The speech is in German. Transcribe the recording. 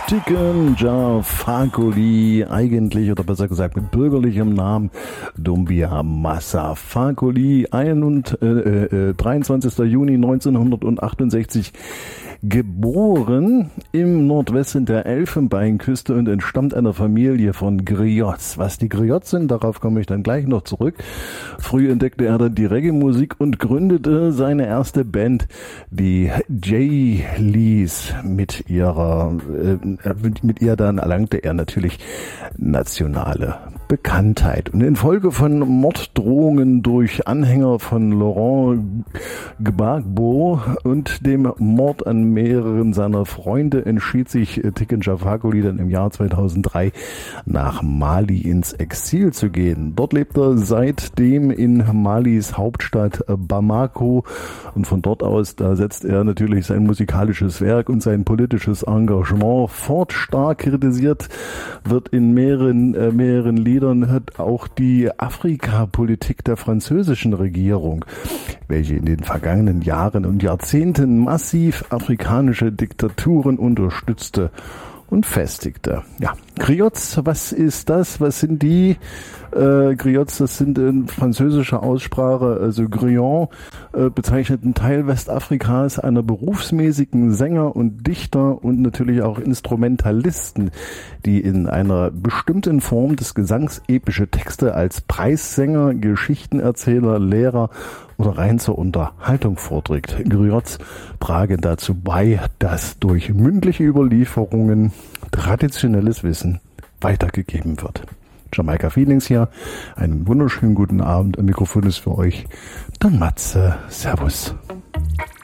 Tiken Jah Fakoly, eigentlich oder besser gesagt mit bürgerlichem Namen Doumbia Massa Fakoly, 23. Juni 1968 geboren im Nordwesten der Elfenbeinküste und entstammt einer Familie von Griots. Was die Griots sind, darauf komme ich dann gleich noch zurück. Früh entdeckte er dann die Reggae-Musik und gründete seine erste Band, die J-Lees. Mit ihr dann erlangte er natürlich nationale Bekanntheit. Und infolge von Morddrohungen durch Anhänger von Laurent Gbagbo und dem Mord an mehreren seiner Freunde entschied sich Tiken Jah Fakoly dann im Jahr 2003 nach Mali ins Exil zu gehen. Dort lebt er seitdem in Malis Hauptstadt Bamako und von dort aus, da setzt er natürlich sein musikalisches Werk und sein politisches Engagement fort. Stark kritisiert wird in mehreren Liedern hat auch die Afrikapolitik der französischen Regierung, welche in den vergangenen Jahren und Jahrzehnten massiv afrikanische Diktaturen unterstützte und festigte. Ja, Griots, was ist das? Was sind die? Griots, das sind in französischer Aussprache, also Griot, bezeichnet einen Teil Westafrikas einer berufsmäßigen Sänger und Dichter und natürlich auch Instrumentalisten, die in einer bestimmten Form des Gesangs epische Texte als Preissänger, Geschichtenerzähler, Lehrer oder rein zur Unterhaltung vorträgt. Griots tragen dazu bei, dass durch mündliche Überlieferungen traditionelles Wissen weitergegeben wird. Jamaika Feelings hier. Einen wunderschönen guten Abend. Am Mikrofon ist für euch der Matze. Servus.